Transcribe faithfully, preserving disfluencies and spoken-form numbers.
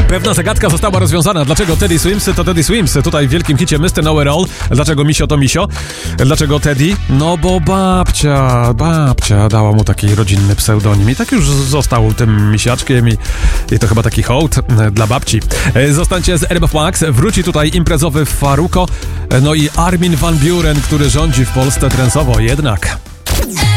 Pewna zagadka została rozwiązana. Dlaczego Teddy Swims to Teddy Swims? Tutaj w wielkim hicie mister Nowhere All. Dlaczego Misio to Misio? Dlaczego Teddy? No bo babcia, babcia dała mu taki rodzinny pseudonim i tak już został tym misiaczkiem i, i to chyba taki hołd dla babci. Zostańcie z R M F Max. Wróci tutaj imprezowy Faruko, no i Armin van Buuren, który rządzi w Polsce trensowo jednak.